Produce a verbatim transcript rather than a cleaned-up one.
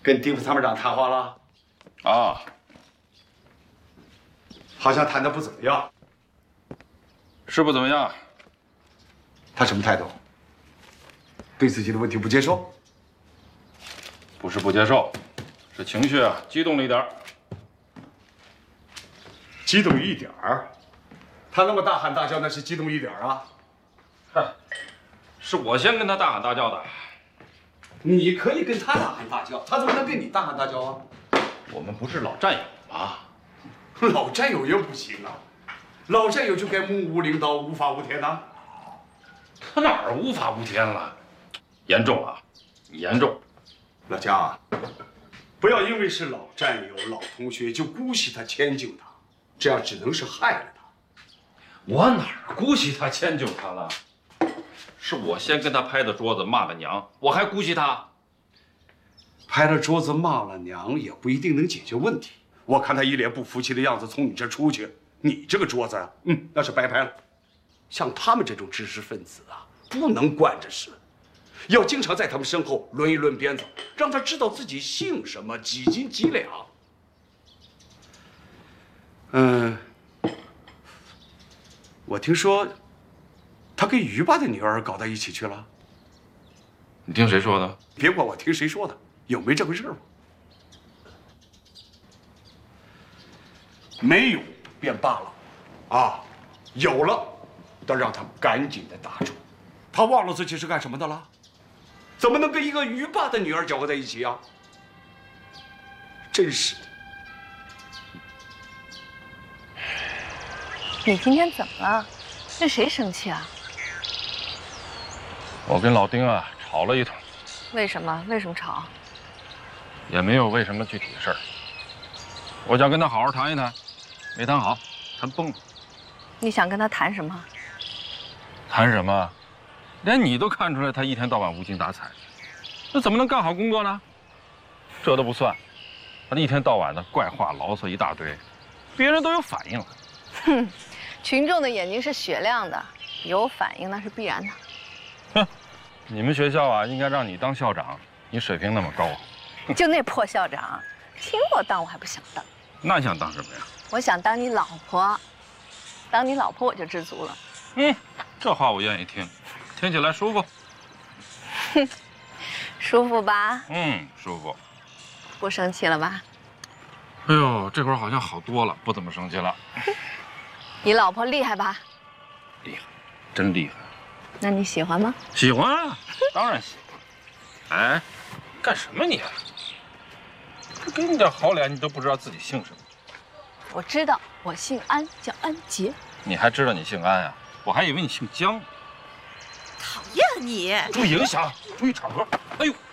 跟地副参谋长谈话了？ 啊， 好像谈的不怎么样。 是不怎么样。 他什么态度？对自己的问题不接受？ 不是不接受，是情绪啊激动了一点儿。 激动一点儿？他那么大喊大叫，那是激动一点儿啊？ 嗨，是我先跟他大喊大叫的。 你可以跟他大喊大叫，他怎么能跟你大喊大叫啊？ 我们不是老战友吗？ 老战友也不行啊，老战友就该目无领导，无法无天呐。 他哪儿无法无天了？严重啊，严重！ 老姜啊，不要因为是老战友、老同学就姑息他、迁就他，这样只能是害了他。 我哪儿姑息他、迁就他了？是我先跟他拍的桌子，骂了娘，我还姑息他。 拍了桌子骂了娘也不一定能解决问题。我看他一脸不服气的样子从你这出去，你这个桌子啊，嗯，那是白拍了。像他们这种知识分子啊，不能惯着事，要经常在他们身后抡一抡鞭子，让他知道自己姓什么，几斤几两。嗯，我听说他跟于爸的女儿搞到一起去了。 你听谁说的？ 别管我听谁说的，有没这回事吗？没有便罢了，啊，有了，得让他赶紧的打住。他忘了自己是干什么的了？怎么能跟一个于爸的女儿搅和在一起啊？真是的。 你今天怎么了？跟谁生气啊？ 我跟老丁啊吵了一通。 为什么？为什么吵？ 也没有为什么具体的事儿。我想跟他好好谈一谈，没谈好，谈崩了。 你想跟他谈什么？ 谈什么？连你都看出来他一天到晚无精打采，那怎么能干好工作呢？这都不算，他一天到晚的怪话牢骚一大堆，别人都有反应了。 哼，群众的眼睛是雪亮的，有反应那是必然的。 哼，你们学校啊，应该让你当校长，你水平那么高。 就那破校长，听我当我还不想当。 那你想当什么呀？ 我想当你老婆，当你老婆我就知足了。 嗯，这话我愿意听，听起来舒服。 哼，舒服吧？ 嗯，舒服。 不生气了吧？ 哎呦，这会儿好像好多了，不怎么生气了。 你老婆厉害吧？ 厉害，真厉害。 那你喜欢吗？ 喜欢啊，当然喜欢。哎，干什么你？这给你点好脸，你都不知道自己姓什么。 我知道，我姓安，叫安杰。 你还知道你姓安啊？我还以为你姓姜。 讨厌你！ 注意影响，注意场合。哎呦！